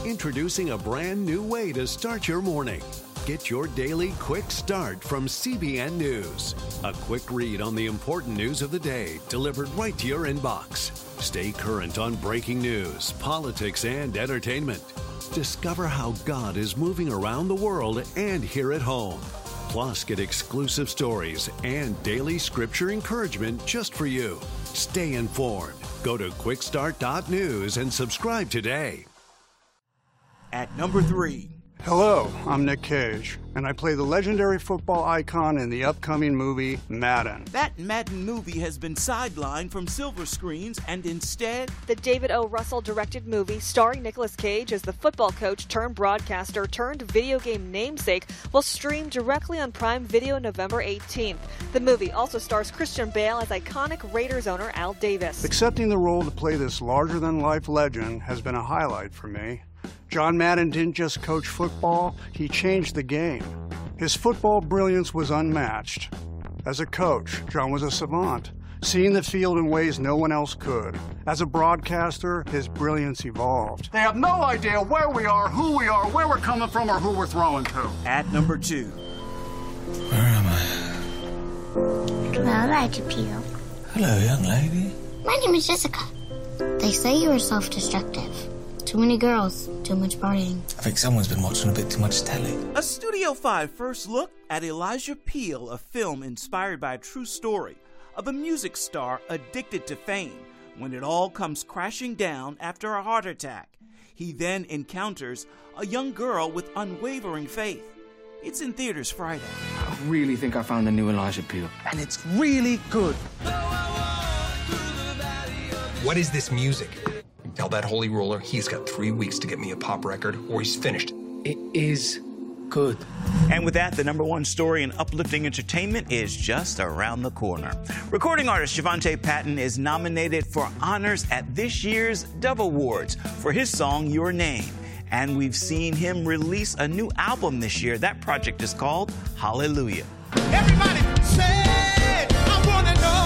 Introducing a brand new way to start your morning. Get your daily quick start from CBN News. A quick read on the important news of the day delivered right to your inbox. Stay current on breaking news, politics, and entertainment. Discover how God is moving around the world and here at home. Plus, get exclusive stories and daily scripture encouragement just for you. Stay informed. Go to quickstart.news and subscribe today. At number 3. Hello, I'm Nick Cage, and I play the legendary football icon in the upcoming movie Madden. That Madden movie has been sidelined from silver screens, and instead, the David O. Russell directed movie starring Nicolas Cage as the football coach turned broadcaster turned video game namesake will stream directly on Prime Video November 18th. The movie also stars Christian Bale as iconic Raiders owner Al Davis. Accepting the role to play this larger-than-life legend has been a highlight for me. John Madden didn't just coach football, he changed the game. His football brilliance was unmatched. As a coach, John was a savant, seeing the field in ways no one else could. As a broadcaster, his brilliance evolved. They have no idea where we are, who we are, where we're coming from, or who we're throwing to. At number 2. Where am I? Hello, Elijah Peel. Hello, young lady. My name is Jessica. They say you are self-destructive. Too many girls, too much partying. I think someone's been watching a bit too much telly. A Studio 5 first look at Elijah Peel, a film inspired by a true story of a music star addicted to fame when it all comes crashing down after a heart attack. He then encounters a young girl with unwavering faith. It's in theaters Friday. I really think I found the new Elijah Peel, and it's really good. What is this music? Tell that holy roller he's got 3 weeks to get me a pop record or he's finished. It is good. And with that, the number 1 story in uplifting entertainment is just around the corner. Recording artist Javante Patton is nominated for honors at this year's Dove Awards for his song Your Name. And we've seen him release a new album this year. That project is called Hallelujah. Everybody say, I wanna know.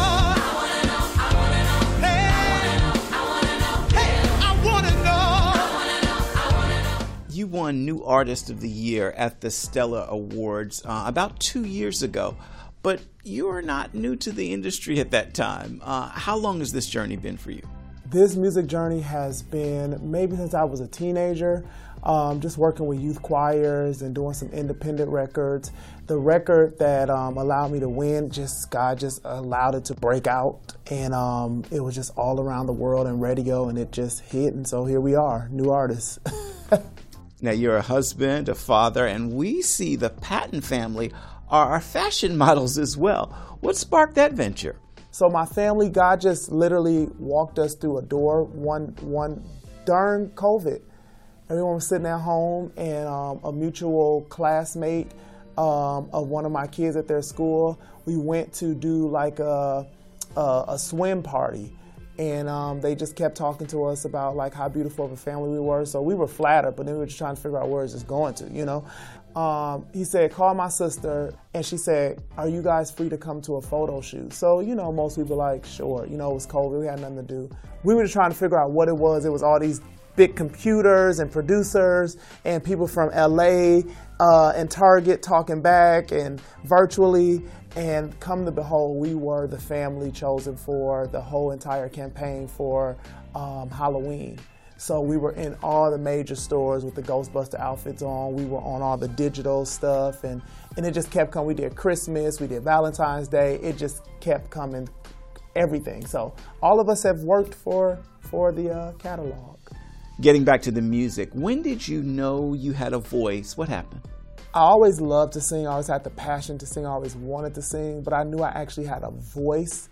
You won New Artist of the Year at the Stella Awards about 2 years ago, but you are not new to the industry at that time. How long has this journey been for you? This music journey has been maybe since I was a teenager, just working with youth choirs and doing some independent records. The record that allowed me to win, God just allowed it to break out, and it was just all around the world and radio, and it just hit, and so here we are, New Artists. Now, you're a husband, a father, and we see the Patton family are fashion models as well. What sparked that venture? So my family, God just literally walked us through a door one during COVID. Everyone was sitting at home, and a mutual classmate of one of my kids at their school, we went to do like a swim party. And they just kept talking to us about like how beautiful of a family we were. So we were flattered, but then we were just trying to figure out where it's just going to, you know. He said, call my sister, and she said, are you guys free to come to a photo shoot? So, you know, most people were like, sure. You know, it was COVID, we had nothing to do. We were just trying to figure out what it was. It was all these big computers and producers and people from LA and Target talking back and virtually. And come to behold, we were the family chosen for the whole entire campaign for Halloween. So we were in all the major stores with the Ghostbuster outfits on. We were on all the digital stuff, and it just kept coming. We did Christmas, we did Valentine's Day. It just kept coming, everything. So all of us have worked for the catalog. Getting back to the music, when did you know you had a voice? What happened? I always loved to sing. I always had the passion to sing. I always wanted to sing, but I knew I actually had a voice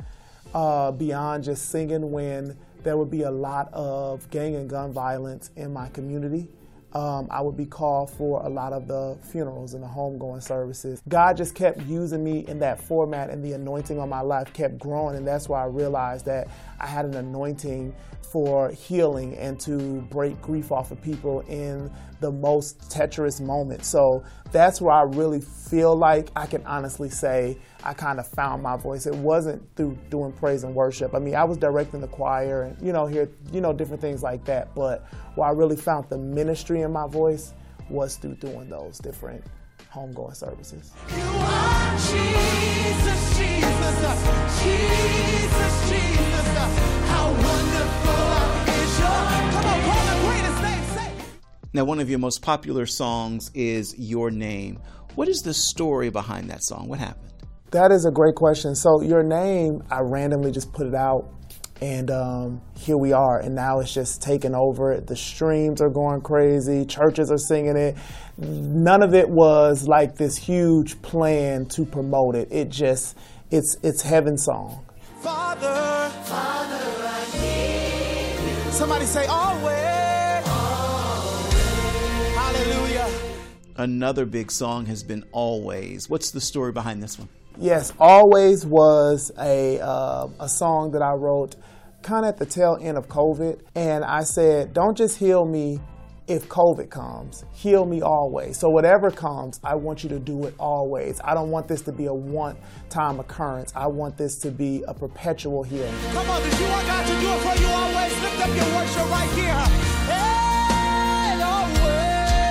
beyond just singing when there would be a lot of gang and gun violence in my community. I would be called for a lot of the funerals and the homegoing services. God just kept using me in that format, and the anointing on my life kept growing, and that's why I realized that I had an anointing for healing and to break grief off of people in the most treacherous moments. So that's where I really feel like I can honestly say I kind of found my voice. It wasn't through doing praise and worship. I mean, I was directing the choir and, here, different things like that. But where I really found the ministry freeing my voice was through doing those different homegoing services. You are Jesus, Jesus, Jesus, Jesus. How wonderful is your, come on, call the greatest name, say. Now, one of your most popular songs is Your Name. What is the story behind that song? What happened? That is a great question. So Your Name, I randomly just put it out, and here we are. And now it's just taken over. The streams are going crazy. Churches are singing it. None of it was like this huge plan to promote it. It just, it's heaven's song. Father, Father, I need you. Somebody say always. Always. Hallelujah. Another big song has been Always. What's the story behind this one? Yes, Always was a song that I wrote kind of at the tail end of COVID. And I said, don't just heal me if COVID comes, heal me always. So whatever comes, I want you to do it always. I don't want this to be a one-time occurrence. I want this to be a perpetual healing. Come on, did you want God to do it for you always? Lift up your worship right here. Hey, always.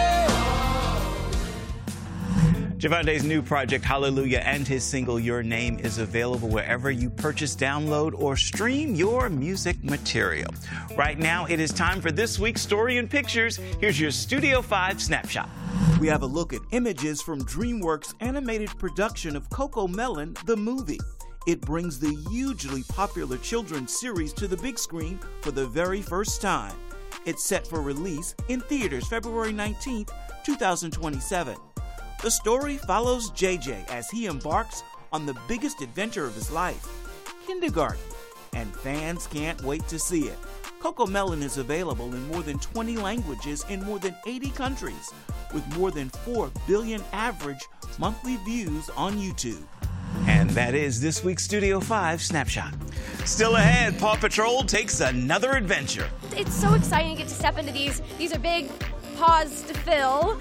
Javonte's new project, Hallelujah, and his single, Your Name, is available wherever you purchase, download, or stream your music material. Right now, it is time for this week's Story in Pictures. Here's your Studio 5 snapshot. We have a look at images from DreamWorks' animated production of CoComelon, the movie. It brings the hugely popular children's series to the big screen for the very first time. It's set for release in theaters February 19th, 2027. The story follows JJ as he embarks on the biggest adventure of his life, kindergarten, and fans can't wait to see it. CoComelon is available in more than 20 languages in more than 80 countries, with more than 4 billion average monthly views on YouTube. And that is this week's Studio 5 Snapshot. Still ahead, Paw Patrol takes another adventure. It's so exciting to get to step into these. These are big paws to fill.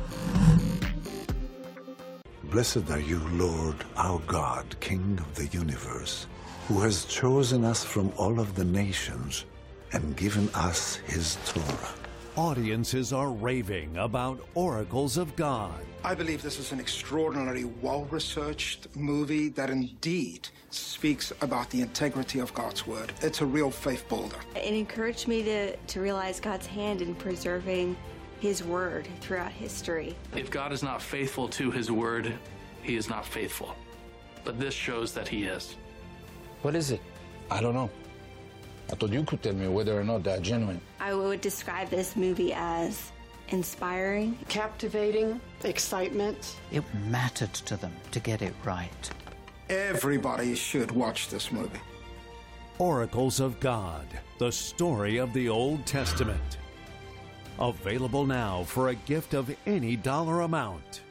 Blessed are you, Lord, our God, King of the universe, who has chosen us from all of the nations and given us his Torah. Audiences are raving about Oracles of God. I believe this is an extraordinarily well-researched movie that indeed speaks about the integrity of God's word. It's a real faith builder. It encouraged me to realize God's hand in preserving his word throughout history. If God is not faithful to his word, he is not faithful. But this shows that he is. What is it? I don't know. I thought you could tell me whether or not they're genuine. I would describe this movie as inspiring, captivating, excitement. It mattered to them to get it right. Everybody should watch this movie. Oracles of God, the story of the Old Testament. Available now for a gift of any dollar amount.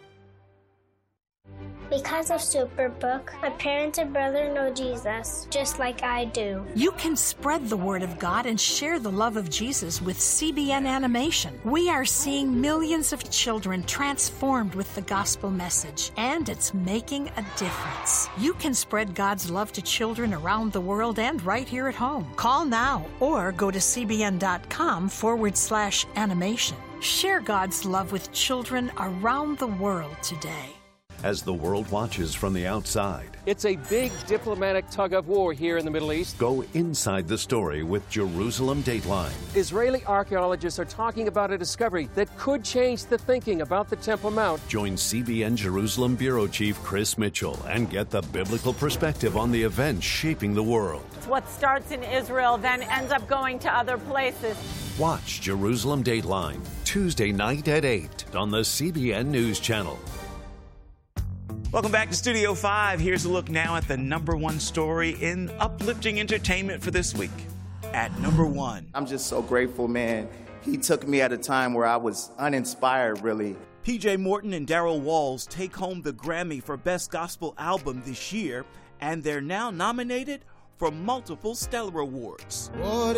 Because of Superbook, my parents and brother know Jesus, just like I do. You can spread the word of God and share the love of Jesus with CBN Animation. We are seeing millions of children transformed with the gospel message, and it's making a difference. You can spread God's love to children around the world and right here at home. Call now or go to cbn.com/animation. Share God's love with children around the world today. As the world watches from the outside, it's a big diplomatic tug-of-war here in the Middle East. Go inside the story with Jerusalem Dateline. Israeli archaeologists are talking about a discovery that could change the thinking about the Temple Mount. Join CBN Jerusalem Bureau Chief Chris Mitchell and get the biblical perspective on the events shaping the world. What starts in Israel then ends up going to other places. Watch Jerusalem Dateline, Tuesday night at 8 on the CBN News Channel. Welcome back to Studio 5. Here's a look now at the #1 story in uplifting entertainment for this week. At #1. I'm just so grateful, man. He took me at a time where I was uninspired, really. PJ Morton and Darryl Walls take home the Grammy for Best Gospel Album this year, and they're now nominated for multiple Stellar Awards. What